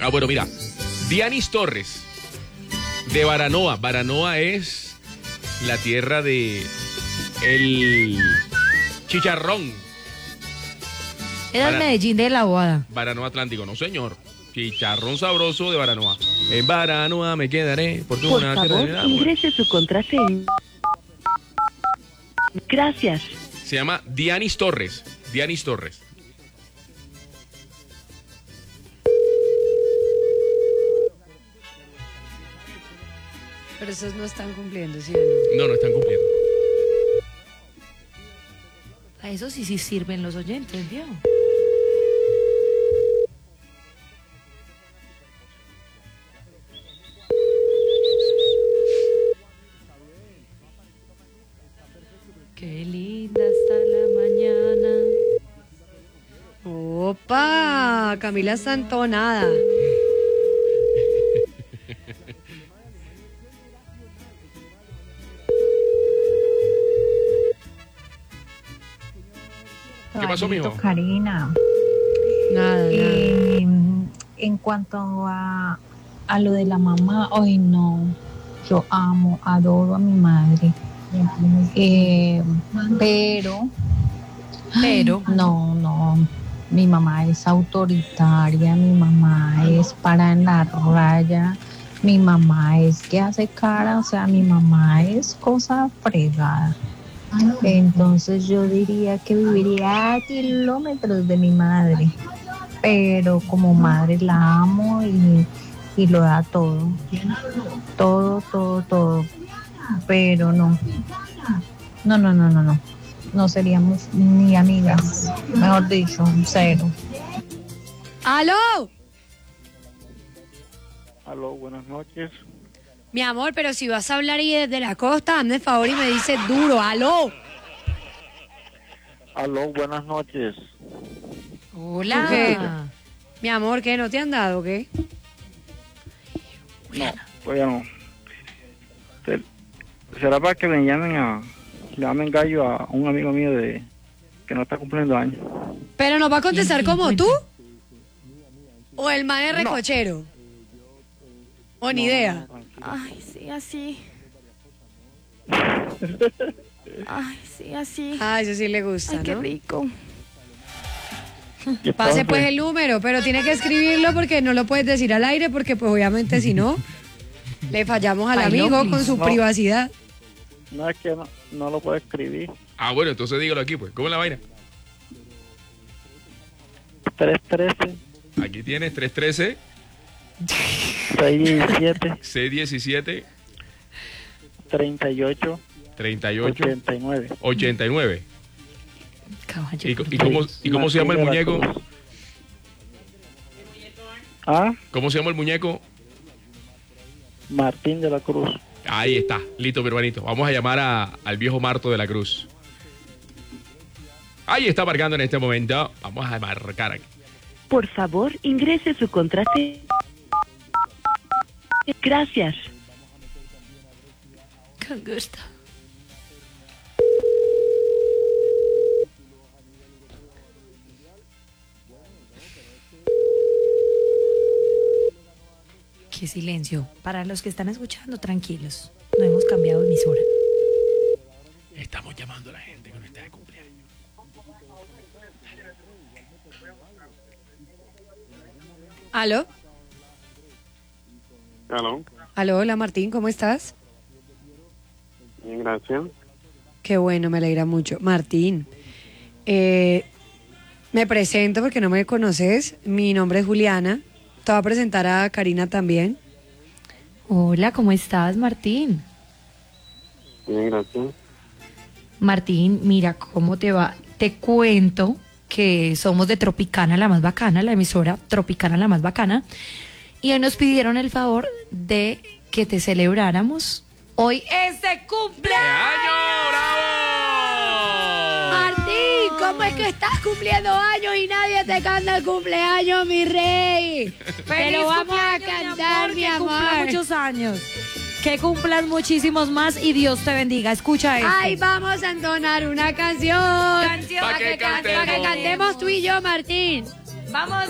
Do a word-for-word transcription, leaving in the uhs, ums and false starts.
Ah, bueno, mira. Dianis Torres, de Baranoa. Baranoa es la tierra de el chicharrón. Era el Bara- Medellín de la Boada. Baranoa Atlántico, no señor. Chicharrón sabroso de Baranoa. En Baranoa me quedaré porque Por una favor, tierra de ingrese su contraseña. Gracias. Se llama Dianis Torres. Dianis Torres. Pero esos no están cumpliendo, ¿sí o no? No, no están cumpliendo. A eso sí sí sirven los oyentes, ¿vio? Qué linda está la mañana. Opa, Camila Santonada. ¿Qué pasó, mijo? Karina, Nada, nada. eh, en cuanto a, a lo de la mamá, hoy no, yo amo, adoro a mi madre, eh, pero, Pero, no, no, mi mamá es autoritaria, mi mamá es para en la raya, mi mamá es que hace cara, o sea, mi mamá es cosa fregada. Entonces yo diría que viviría a kilómetros de mi madre, pero como madre la amo y, y lo da todo, todo, todo, todo, pero no, no, no, no, no, no, no seríamos ni amigas, mejor dicho, cero. ¡aló! Aló, buenas noches. Mi amor, pero si vas a hablar y desde la costa, hazme el favor y me dices duro, ¡aló! Aló, buenas noches. Hola. ¿Qué? Mi amor, ¿qué? ¿No te han dado o qué? No, todavía no. Se- ¿Será para que me llamen a... Le llamen gallo a un amigo mío de que no está cumpliendo años? ¿Pero nos va a contestar como tú? ¿O el man es recochero? ¿O ni idea? Ay, sí, así. Ay, sí, así. Ah, eso sí le gusta, Ay, qué ¿no? rico. Pase pues el número, pero tiene que escribirlo porque no lo puedes decir al aire porque pues obviamente si no, le fallamos al Ay, no, amigo con su no. privacidad. No, es que no, no lo puedo escribir. Ah, bueno, entonces dígalo aquí, pues. ¿Cómo es la vaina? tres trece, Aquí tienes tres trece, seis diecisiete, seis diecisiete, treinta y ocho, treinta y ocho, ochenta y nueve. ochenta y nueve. Caballo. ¿Y, co- y cómo, y cómo se llama el Martín de la muñeco? Cruz. Ah, ¿Cómo se llama el muñeco? Martín de la Cruz. Ahí está, listo, mi hermanito. Vamos a llamar a- al viejo Marto de la Cruz. Ahí está marcando en este momento. Vamos a marcar aquí. Por favor, ingrese su contraseña. Gracias. Con gusto. Qué silencio. Para los que están escuchando, tranquilos. No hemos cambiado de emisora. Estamos llamando a la gente que no está de cumpleaños. ¿Aló? Aló, ¿Aló? Hola Martín, ¿cómo estás? bien, gracias. Qué bueno, me alegra mucho. Martín, eh, me presento porque no me conoces. Mi nombre es Juliana. Te voy a presentar a Karina también. Hola, ¿cómo estás, Martín? Bien, gracias. Martín, mira cómo te va. Te cuento que somos de Tropicana, la más bacana, la emisora Tropicana, la más bacana. Y hoy nos pidieron el favor de que te celebráramos. Hoy es de cumpleaños. ¡Bravo! Martín, ¿cómo es que estás cumpliendo años y nadie te canta el cumpleaños, mi rey? Te lo vamos a cantar, mi amor. Que cumpla muchos años. Que cumplas muchísimos más y Dios te bendiga. Escucha esto. Ay, vamos a entonar una canción. Canción. Pa' que Para que cantemos. cantemos tú y yo, Martín. Vamos